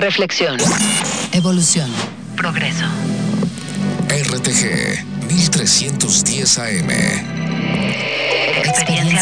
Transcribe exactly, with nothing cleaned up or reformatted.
Reflexión. Evolución. Progreso. R T G mil trescientos diez A M. Experiencia